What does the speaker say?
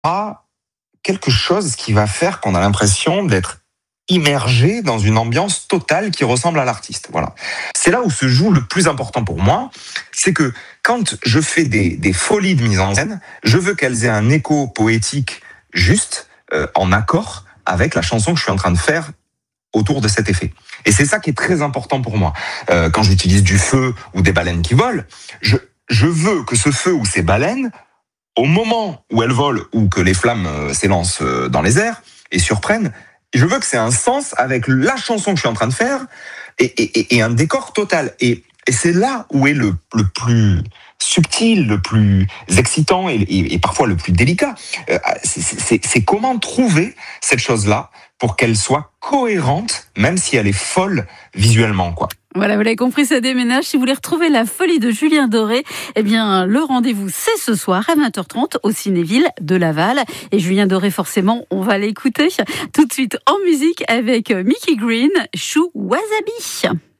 a quelque chose qui va faire qu'on a l'impression d'être immergé dans une ambiance totale qui ressemble à l'artiste. Voilà. C'est là où se joue le plus important pour moi, c'est que quand je fais des folies de mise en scène, je veux qu'elles aient un écho poétique juste, en accord avec la chanson que je suis en train de faire autour de cet effet. Et c'est ça qui est très important pour moi. Quand j'utilise du feu ou des baleines qui volent, je veux que ce feu ou ces baleines, au moment où elles volent ou que les flammes s'élancent dans les airs et surprennent, je veux que c'est un sens avec la chanson que je suis en train de faire et un décor total. Et c'est là où est le plus subtil, le plus excitant et parfois le plus délicat. C'est comment trouver cette chose-là pour qu'elle soit cohérente, même si elle est folle visuellement, quoi. Voilà, vous l'avez compris, ça déménage. Si vous voulez retrouver la folie de Julien Doré, eh bien, le rendez-vous, c'est ce soir à 20h30 au Cinéville de Laval. Et Julien Doré, forcément, on va l'écouter tout de suite en musique avec Mickey Green, Chou Wasabi.